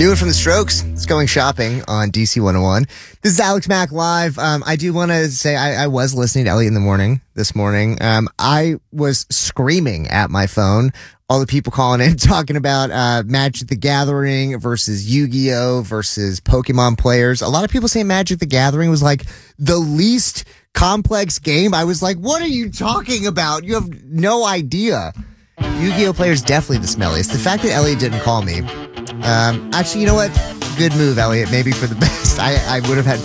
New from the Strokes. It's Going Shopping on DC 101. This is Alex Mack Live. I do want to say I was listening to Elliot in the morning this morning. I was screaming at my phone. All the people calling in talking about Magic the Gathering versus Yu-Gi-Oh! Versus Pokemon players. A lot of people say Magic the Gathering was like the least complex game. I was like, what are you talking about? You have no idea. Yu-Gi-Oh! Players definitely the smelliest. The fact that Elliot didn't call me. Actually, you know what? Good move, Elliot. Maybe for the best. I would have had